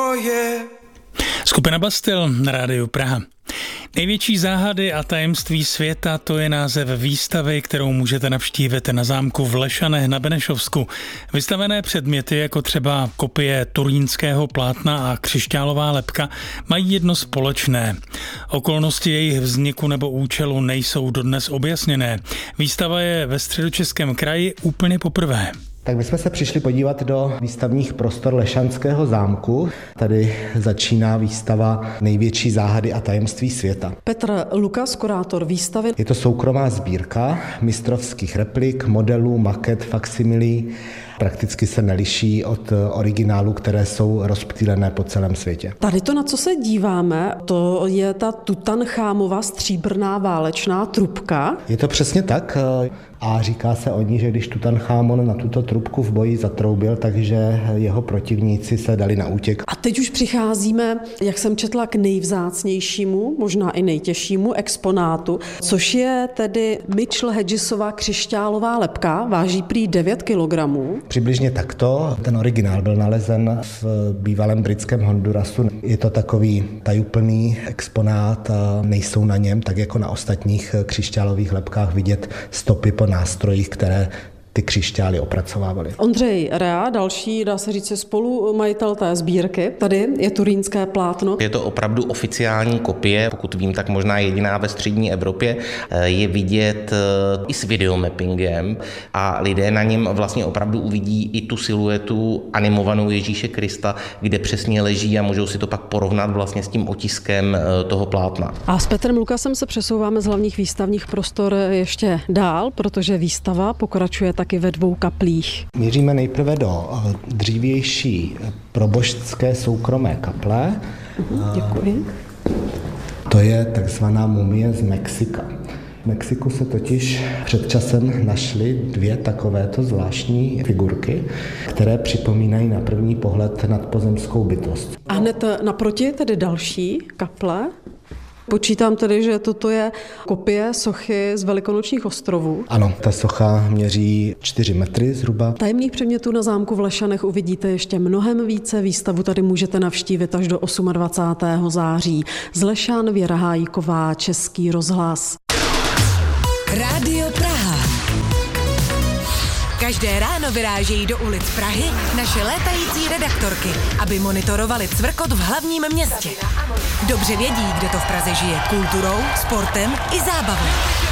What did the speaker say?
Skupina Bastille na rádiu Praha. Největší záhady a tajemství světa, to je název výstavy, kterou můžete navštívit na zámku v Lešanech na Benešovsku. Vystavené předměty, jako třeba kopie turínského plátna a křišťálová lebka, mají jedno společné. Okolnosti jejich vzniku nebo účelu nejsou dodnes objasněné. Výstava je ve Středočeském kraji úplně poprvé. Tak my jsme se přišli podívat do výstavních prostor Lešanského zámku. Tady začíná výstava Největší záhady a tajemství světa. Petr Lukas, kurátor výstavy. Je to soukromá sbírka mistrovských replik, modelů, maket, faksimilí. Prakticky se neliší od originálů, které jsou rozptýlené po celém světě. Tady to, na co se díváme, to je ta Tutanchámova stříbrná válečná trubka. Je to přesně tak. A říká se o ní, že když Tutanchámon na tuto trubku v boji zatroubil, takže jeho protivníci se dali na útěk. A teď už přicházíme, jak jsem četla, k nejvzácnějšímu, možná i nejtěžšímu exponátu, což je tedy Mitchell Hedgesova křišťálová lebka, váží prý 9 kilogramů. Přibližně takto. Ten originál byl nalezen v bývalém britském Hondurasu. Je to takový tajuplný exponát a nejsou na něm, tak jako na ostatních křišťálových lebkách, vidět stopy po nástrojích, které ty křišťály opracovávaly. Ondřej Rea, další, dá se říct, spolumajitel té sbírky. Tady je turínské plátno. Je to opravdu oficiální kopie, pokud vím, tak možná jediná ve střední Evropě. Je vidět i s videomappingem a lidé na něm vlastně opravdu uvidí i tu siluetu animovanou Ježíše Krista, kde přesně leží a můžou si to pak porovnat vlastně s tím otiskem toho plátna. A s Petrem Lukasem se přesouváme z hlavních výstavních prostor ještě dál, protože výstava pokračuje taky ve 2 kaplích. Míříme nejprve do dřívější proboštské soukromé kaple. Děkuji. To je takzvaná mumie z Mexika. V Mexiku se totiž před časem našly 2 takovéto zvláštní figurky, které připomínají na první pohled nadpozemskou bytost. A hned naproti tedy další kaple. Počítám tedy, že toto je kopie sochy z Velikonočních ostrovů. Ano, ta socha měří 4 metry zhruba. Tajemných předmětů na zámku v Lešanech uvidíte ještě mnohem více. Výstavu tady můžete navštívit až do 28. září. Z Lešan Věra Hájíková, Český rozhlas. Rádio Praha. Každé ráno vyrážejí do ulic Prahy naše létající redaktorky, aby monitorovali cvrkot v hlavním městě. Dobře vědí, kde to v Praze žije kulturou, sportem i zábavou.